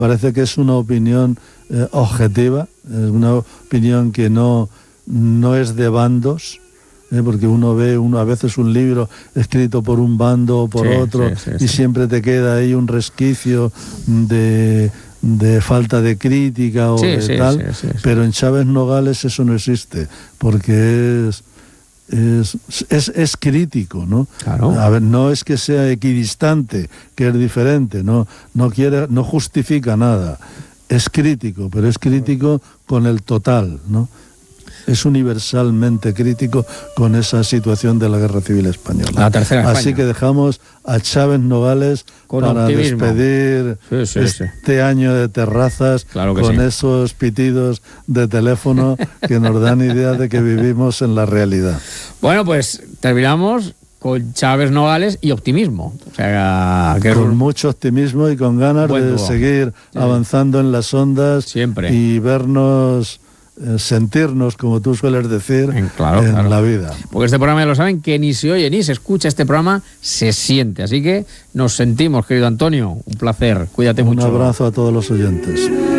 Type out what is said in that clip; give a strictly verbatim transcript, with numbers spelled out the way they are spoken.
Parece que es una opinión eh, objetiva, es una opinión que no, no es de bandos, eh, porque uno ve uno, a veces un libro escrito por un bando o por sí, otro, sí, sí, y sí. siempre te queda ahí un resquicio de, de falta de crítica o sí, de sí, tal, sí, sí, sí. Pero en Chávez Nogales eso no existe, porque es... Es, es, es crítico, ¿no? Claro. A ver, no es que sea equidistante, que es diferente, no, no quiere, no justifica nada. Es crítico, pero es crítico con el total, ¿no? Es universalmente crítico con esa situación de la Guerra Civil Española. La tercera España. Así que dejamos a Chávez Nogales con para optimismo. despedir sí, sí, este sí. año de terrazas claro con sí. esos pitidos de teléfono que nos dan idea de que vivimos en la realidad. Bueno, pues terminamos con Chávez Nogales y optimismo. O sea, que con es un... mucho optimismo y con ganas Buen de dúo. seguir sí. avanzando en las ondas siempre y vernos... sentirnos, como tú sueles decir, en, claro, en claro. la vida. Porque este programa, ya lo saben, que ni se oye ni se escucha, este programa se siente. Así que nos sentimos, querido Antonio. Un placer. Cuídate Un mucho. Un abrazo a todos los oyentes.